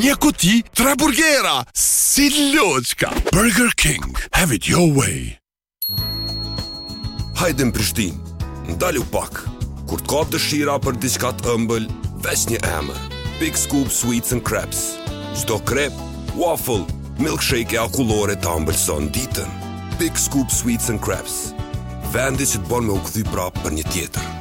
një kuti, 3 burgera, si loçka. Burger King, have it your way. Hajde në Prishtinë, ndalu pak. Kur të kap dëshira për diçka të ëmbël, veç një emër. Big Scoop Sweets and Crepes. Çdo krep, waffle, milkshake e akullore të ëmbëlson ditën. Big Scoop Sweets and Crepes. Vendi që të bon me u kthy prapë për një tjetër.